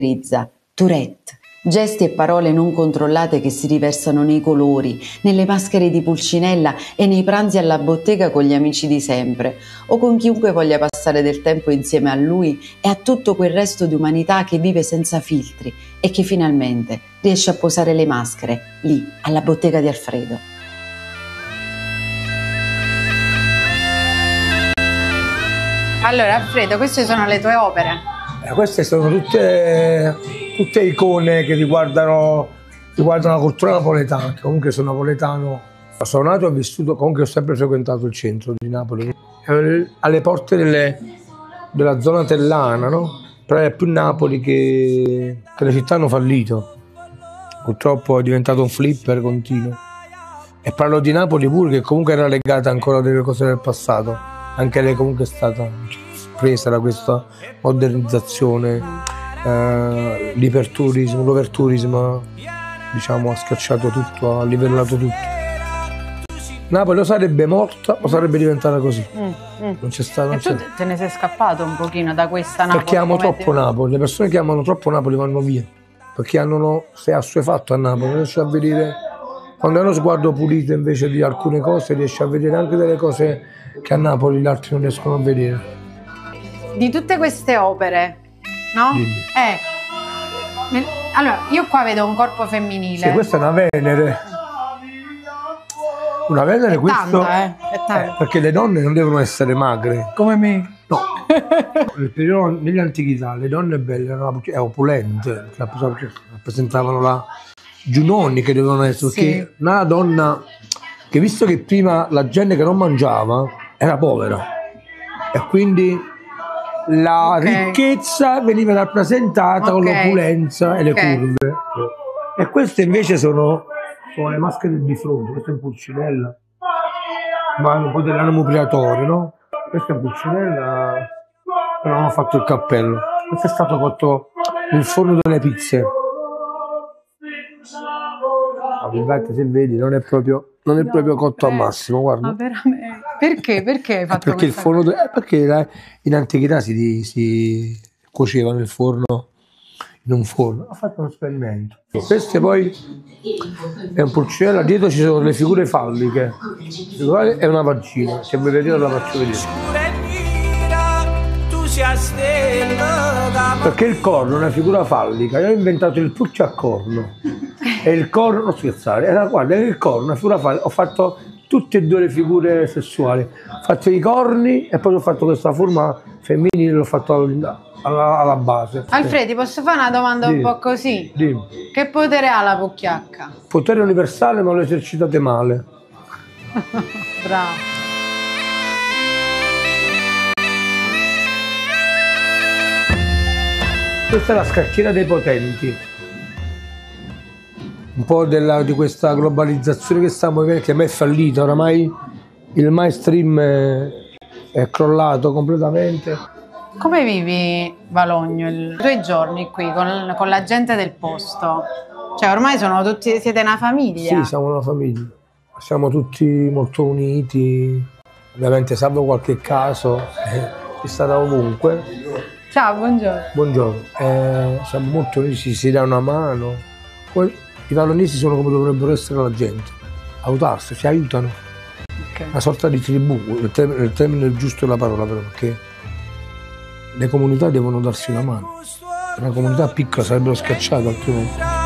Tourette. Gesti e parole non controllate che si riversano nei colori, nelle maschere di Pulcinella e nei pranzi alla bottega con gli amici di sempre o con chiunque voglia passare del tempo insieme a lui e a tutto quel resto di umanità che vive senza filtri e che finalmente riesce a posare le maschere lì, alla bottega di Alfredo. Allora Alfredo, queste sono le tue opere? Queste sono tutte icone che riguardano la cultura napoletana, che comunque sono napoletano. Sono nato e ho vissuto, comunque ho sempre frequentato il centro di Napoli, alle porte della zona tellana, no? Però è più Napoli che le città hanno fallito. Purtroppo è diventato un flipper continuo. E parlo di Napoli pure, che comunque era legata ancora a delle cose del passato. Anche lei comunque è stata presa da questa modernizzazione, l'iperturismo, l'overturismo, diciamo, ha schiacciato tutto, ha livellato tutto. Napoli o sarebbe morta o sarebbe diventata così. Non c'è stato. E tu te ne sei scappato un pochino da questa Napoli? Perché amo troppo Napoli, le persone che amano troppo Napoli vanno via, perché hanno sei assuefatto a Napoli, non riesci a vedere, quando hai uno sguardo pulito invece di alcune cose, riesci a vedere anche delle cose che a Napoli gli altri non riescono a vedere. Di tutte queste opere, no? Allora, io qua vedo un corpo femminile. Sì, questa è una Venere. Una Venere, questo è tanta. Perché le donne non devono essere magre. Come me. No. Nel periodo, nell'antichità le donne belle erano opulente, rappresentavano la Giunoni che dovevano essere, sì. Perché una donna che, visto che prima la gente che non mangiava era povera e quindi la ricchezza veniva rappresentata con l'opulenza e le curve. E queste invece sono le maschere di fronte, questa è Pulcinella, ma un po' dell'anomupriatore, no? Questa è Pulcinella, però non ho fatto il cappello. Questo è stato fatto nel forno delle pizze. Infatti, se vedi, non è proprio cotto al massimo, guarda. Ma veramente? Perché? Perché hai fatto perché il forno perché in antichità si cuoceva nel forno, in un forno. Ho fatto un esperimento. Queste poi è un Pulcinella, dietro ci sono le figure falliche. È una vagina, se vuoi vedere la faccio vedere. Perché il corno è una figura fallica, io ho inventato il puccio a corno. E il corno, non scherzare, guarda, il corno, una figura fallica. Ho fatto tutte e due le figure sessuali. Ho fatto i corni e poi ho fatto questa forma femminile, l'ho fatto alla base. Alfredo, posso fare una domanda un po' così? Dimmi. Che potere ha la pucchiacca? Potere universale, ma lo esercitate male. Bravo. Questa è la scacchiera dei potenti. Un po' di questa globalizzazione che stiamo vivendo, che a me è fallita, oramai il mainstream è crollato completamente. Come vivi, Valogno, i tuoi giorni qui con la gente del posto? Cioè ormai sono tutti, siete una famiglia? Sì, siamo una famiglia, siamo tutti molto uniti, ovviamente salvo qualche caso, è stata ovunque. Ciao, buongiorno. Buongiorno, siamo molto uniti, si dà una mano. Poi, i valonesi sono come dovrebbero essere la gente, aiutarsi, si aiutano. Una sorta di tribù, il termine giusto è la parola però, perché le comunità devono darsi una mano. Una comunità piccola sarebbero scacciate altrimenti.